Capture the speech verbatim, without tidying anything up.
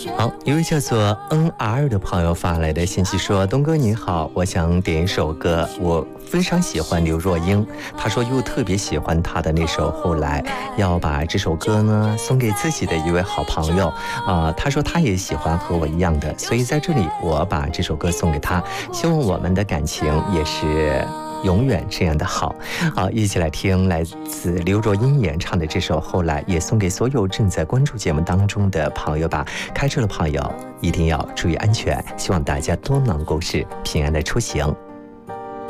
好，一位叫做 N R 的朋友发来的信息说：东哥你好，我想点一首歌，我非常喜欢刘若英，他说又特别喜欢她的那首《后来》，要把这首歌呢送给自己的一位好朋友啊、呃，他说他也喜欢和我一样的，所以在这里我把这首歌送给他，希望我们的感情也是永远这样的好。好，一起来听来自刘若英演唱的这首《后来》，也送给所有正在关注节目当中的朋友吧。开车的朋友一定要注意安全，希望大家都能够是平安的出行。